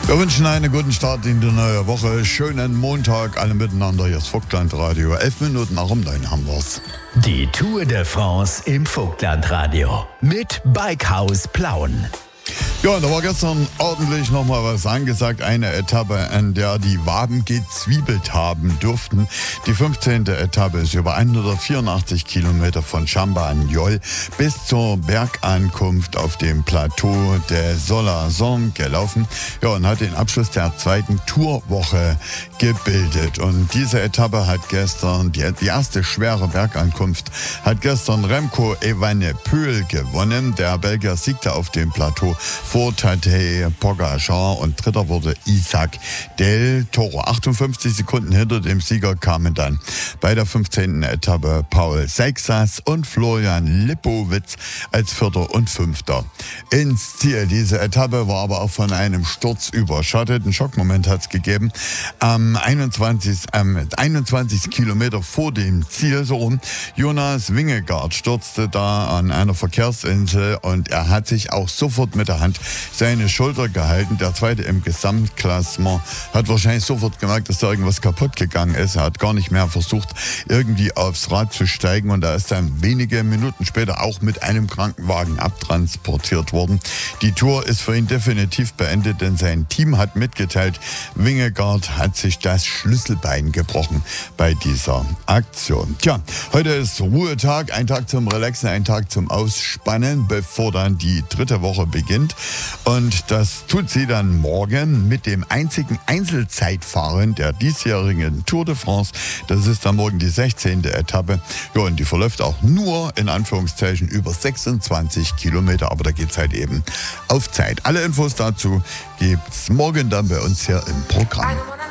Wir wünschen einen guten Start in die neue Woche. Schönen Montag, alle miteinander. Hier ist Vogtlandradio. 11 Minuten nach um 9 haben wir's. Die Tour de France im Vogtlandradio mit Bikehaus Plauen. Ja, da war gestern ordentlich nochmal was angesagt. Eine Etappe, an der die Waben gezwiebelt haben durften. Die 15. Etappe ist über 184 Kilometer von Chamba-Niol bis zur Bergankunft auf dem Plateau de Solarson gelaufen. Ja, und hat den Abschluss der zweiten Tourwoche gebildet. Und diese Etappe hat gestern, die erste schwere Bergankunft, hat gestern Remco Evenepoel gewonnen. Der Belgier siegte auf dem Plateau vor Tadej Pogačar und dritter wurde Isaac Del Toro. 58 Sekunden hinter dem Sieger kamen dann bei der 15. Etappe Paul Seixas und Florian Lipowitz als Vierter und Fünfter ins Ziel. Diese Etappe war aber auch von einem Sturz überschattet. Einen Schockmoment hat es gegeben. 21 Kilometer vor dem Ziel, so rum. Jonas Vingegaard stürzte da an einer Verkehrsinsel und er hat sich auch sofort mit der Hand seine Schulter gehalten. Der Zweite im Gesamtklassement hat wahrscheinlich sofort gemerkt, dass da irgendwas kaputt gegangen ist. Er hat gar nicht mehr versucht, irgendwie aufs Rad zu steigen und er ist dann wenige Minuten später auch mit einem Krankenwagen abtransportiert worden. Die Tour ist für ihn definitiv beendet, denn sein Team hat mitgeteilt, Vingegaard hat sich das Schlüsselbein gebrochen bei dieser Aktion. Tja, heute ist Ruhetag, ein Tag zum Relaxen, ein Tag zum Ausspannen, bevor dann die dritte Woche beginnt. Und das tut sie dann morgen mit dem einzigen Einzelzeitfahren der diesjährigen Tour de France. Das ist dann morgen die 16. Etappe. Ja, und die verläuft auch nur, in Anführungszeichen, über 26 Kilometer. Aber da geht's halt eben auf Zeit. Alle Infos dazu gibt's morgen dann bei uns hier im Programm.